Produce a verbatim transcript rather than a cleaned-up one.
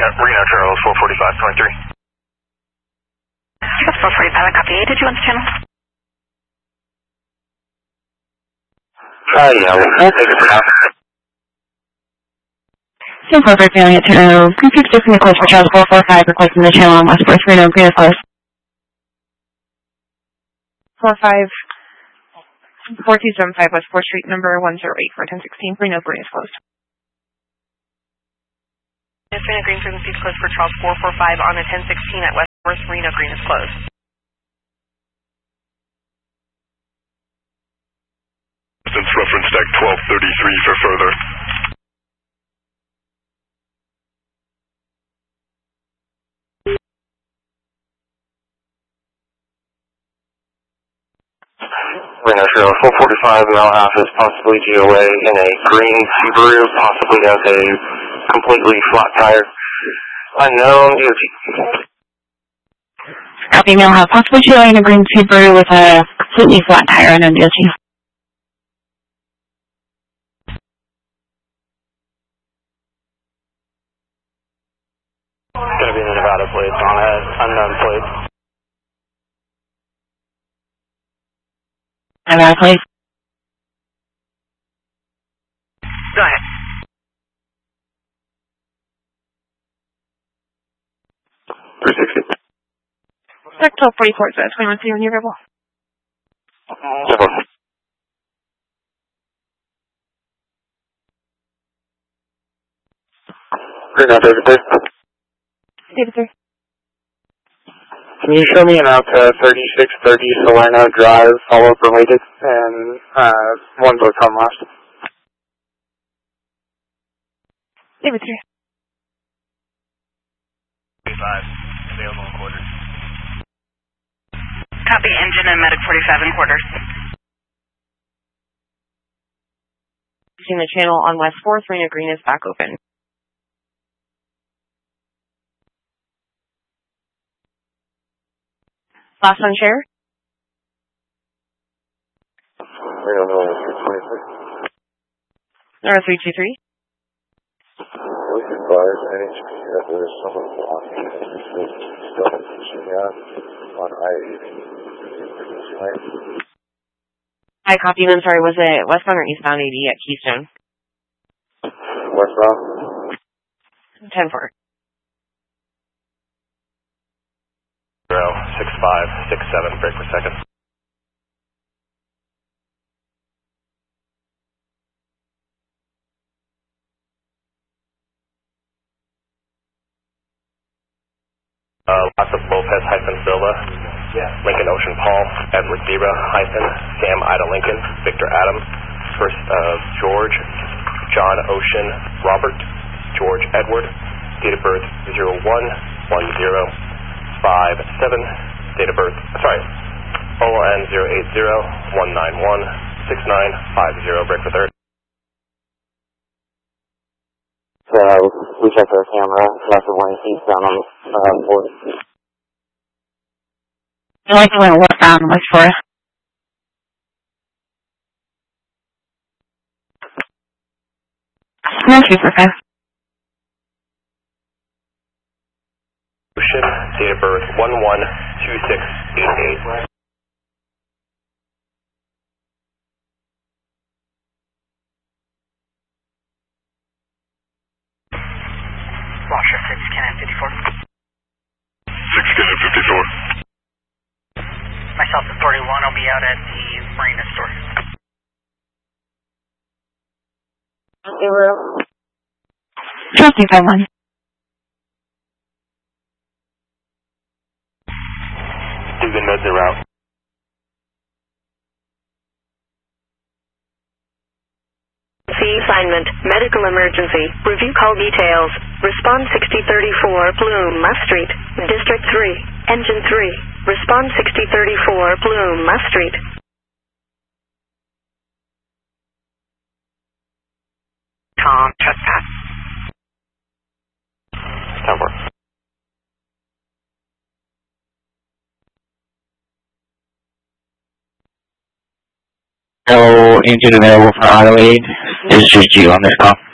Reno, Reno Charles, four forty-five twenty-three. That's four forty-five, I copy. Did you want the channel? Uh, yeah, we'll, we'll take it for now. Team four five failing at Reno. Confused different request for Charles four four five requesting the channel on West Fourth Reno, green is closed. four five, four two seven five West fourth Street, number one zero eight for ten sixteen, Reno, green is closed. Reno green frequency is closed for Charles four four five on the ten sixteen at West fourth Reno, green is closed. Distance reference deck twelve thirty-three for further. Reno Charles, four forty-five, mile half is possibly G O A in a green Subaru, possibly has a completely flat tire. Unknown, D O T. Copy, mail have possibly G O A in a green Subaru with a completely flat tire, unknown D O T. Gonna be the Nevada plates on it, unknown plates. Nevada plates. Go ahead. three sixty. Deck twelve forty-four, is that twenty-one C when you're available? Reno, David three. David three. Can you show me an out to thirty-six thirty Salerno Drive, follow-up related, and uh, one boat on last? David three. forty-five, available in quarters. Copy, engine and medic forty-five in quarters. Using the channel on West fourth, Reno green is back open. Last on share? Reno, no, three twenty-six. Number three two three. We advise N H P that there is someone blocking still teaching out on I eighty. I copy, I'm sorry, was it westbound or eastbound eighty at Keystone? Westbound? ten four. six five six seven, break per second. Uh, lots of Lopez hyphen Silva, yeah. Lincoln Ocean Paul, Edward Dira hyphen, Sam Ida Lincoln, Victor Adam, first uh, George, John Ocean, Robert, George Edward, date of birth zero one one zero five seven, date of birth, sorry, O N zero eight zero one nine one six nine five zero, break for third. So, we checked our camera, lots of warning seats down on the uh, board. I like the way it went down West Fourth. No, two for five. Ocean, date of birth one one two six eight eight. Roger, six Canon fifty-four. six Canon fifty-four. Myself and forty-one will be out at the Marina store. Zero. Trusting five one. Dugan meds are out. Assignment, medical emergency, review call details, respond sixty thirty-four, Bloom, Muff Street, District three, Engine three, respond sixty thirty-four, Bloom, Muff Street. Tom, trespass. Tower. No engine available for auto aid. This is just you on this call.